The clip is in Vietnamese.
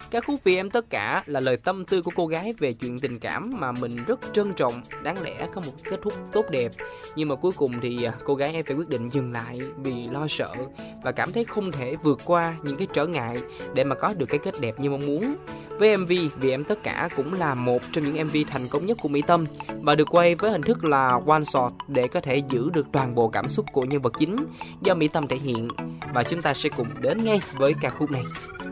Ca khúc Vì Em Tất Cả là lời tâm tư của cô gái về chuyện tình cảm mà mình rất trân trọng, đáng lẽ có một kết thúc tốt đẹp. Nhưng mà cuối cùng thì cô gái ấy phải quyết định dừng lại vì lo sợ và cảm thấy không thể vượt qua những cái trở ngại để mà có được cái kết đẹp như mong muốn. Với MV Vì Em Tất Cả cũng là một trong những MV thành công nhất của Mỹ Tâm và được quay với hình thức là one shot để có thể giữ được toàn bộ cảm xúc của nhân vật chính do Mỹ Tâm thể hiện. Và chúng ta sẽ cùng đến ngay với ca khúc này.